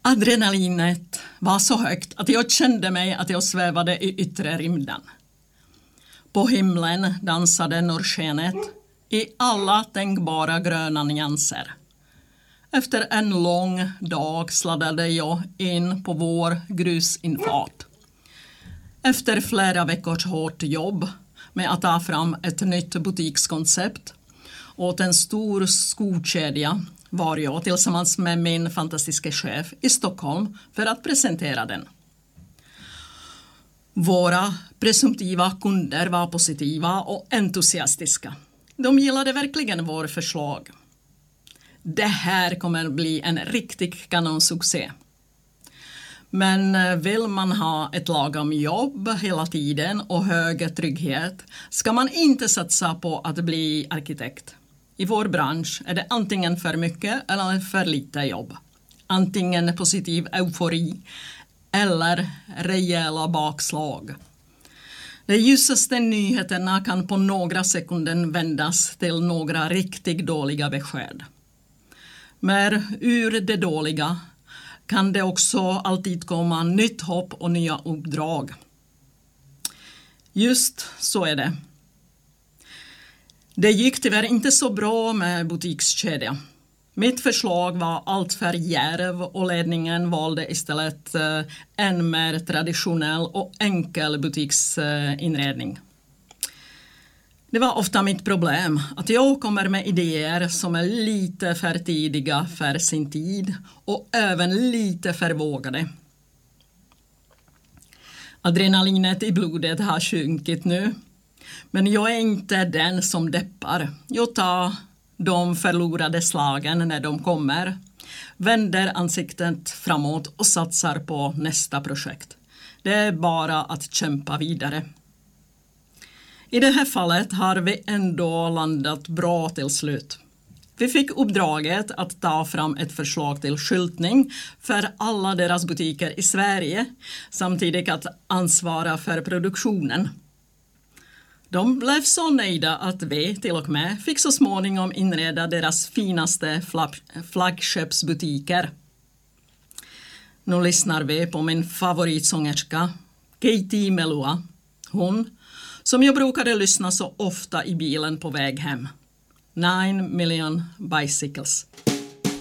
Adrenalinet var så högt att jag kände mig att jag svävade i yttre rymden. På himlen dansade norrskenet i alla tänkbara gröna nyanser. Efter en lång dag sladdade jag in på vår grusinfart. Efter flera veckors hårt jobb med att ta fram ett nytt butikskoncept åt en stor skokedja var jag tillsammans med min fantastiska chef i Stockholm för att presentera den. Våra presumtiva kunder var positiva och entusiastiska. De gillade verkligen vår förslag. Det här kommer bli en riktig kanonsuccé. Men vill man ha ett lagom jobb hela tiden och hög trygghet ska man inte satsa på att bli arkitekt. I vår bransch är det antingen för mycket eller för lite jobb. Antingen positiv eufori eller rejäla bakslag. De ljusaste nyheterna kan på några sekunder vändas till några riktigt dåliga besked. Men ur det dåliga kan det också alltid komma nytt hopp och nya uppdrag. Just så är det. Det gick tyvärr inte så bra med butikskedja. Mitt förslag var allt för djärv och ledningen valde istället en mer traditionell och enkel butiksinredning. Det var ofta mitt problem att jag kommer med idéer som är lite för tidiga för sin tid och även lite för vågade. Adrenalinet i blodet har sjunkit nu, men jag är inte den som deppar. Jag tar de förlorade slagen när de kommer, vänder ansiktet framåt och satsar på nästa projekt. Det är bara att kämpa vidare. I det här fallet har vi ändå landat bra till slut. Vi fick uppdraget att ta fram ett förslag till skyltning för alla deras butiker i Sverige, samtidigt att ansvara för produktionen. De blev så nöjda att vi till och med fick så småningom inreda deras finaste flaggskeppsbutiker. Nu lyssnar vi på min favoritsångerska, Katie Melua. Hon som jag brukade lyssna så ofta i bilen på väg hem. 9 million bicycles.